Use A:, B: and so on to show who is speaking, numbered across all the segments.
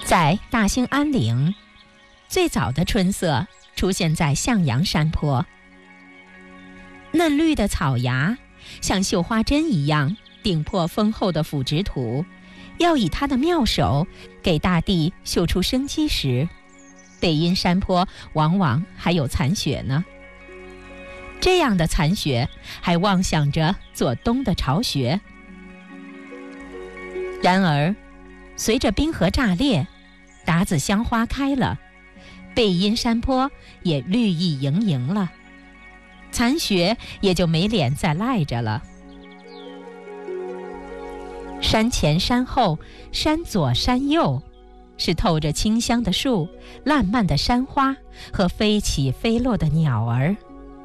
A: 在大兴安岭，最早的春色出现在向阳山坡，嫩绿的草芽像绣花针一样顶破丰厚的腐殖土，要以它的妙手给大地绣出生机时，背阴山坡往往还有残雪呢。这样的残雪还妄想着做冬的巢穴。然而随着冰河炸裂，达子乡花开了，背阴山坡也绿意盈盈了，残雪也就没脸再赖着了。山前山后，山左山右，是透着清香的树，烂漫的山花和飞起飞落的鸟儿。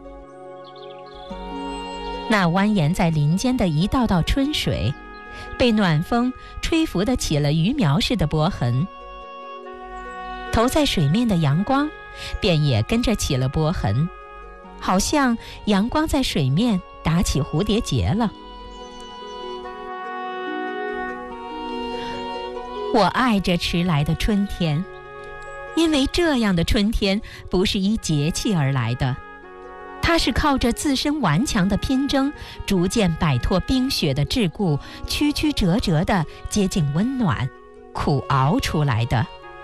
A: 那蜿蜒在林间的一道道春水，被暖风吹拂得起了鱼苗似的波痕，投在水面的阳光便也跟着起了波痕，好像阳光在水面打起蝴蝶结了。我爱这迟来的春天，因为这样的春天不是依节气而来的，它是靠着自身顽强的拼争，逐渐摆脱冰雪的桎梏，曲曲折折地接近温暖，苦熬出来的。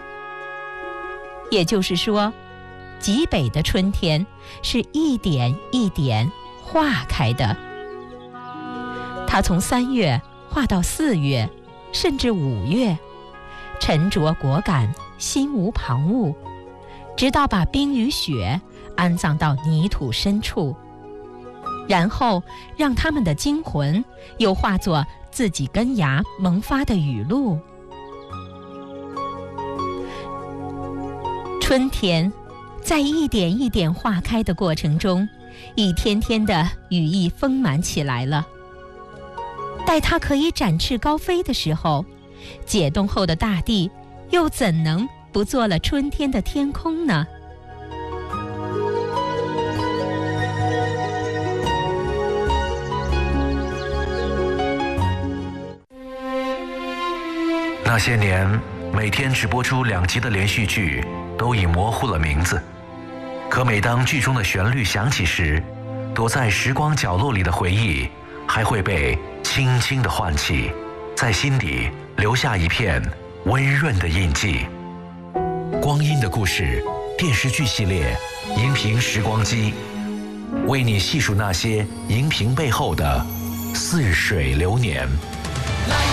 A: 也就是说，极北的春天是一点一点化开的，它从3月化到4月，甚至5月，沉着果敢，心无旁骛，直到把冰与雪安葬到泥土深处，然后让他们的精魂又化作自己根芽萌发的雨露。春天在一点一点化开的过程中，一天天的羽翼丰满起来了。待它可以展翅高飞的时候，解冻后的大地又怎能不做了春天的天空呢？
B: 那些年，每天只播出2集的连续剧都已模糊了名字，可每当剧中的旋律响起时，躲在时光角落里的回忆还会被轻轻地唤起，在心底留下一片温润的印记。光阴的故事电视剧系列荧屏时光机，为你细数那些荧屏背后的似水流年。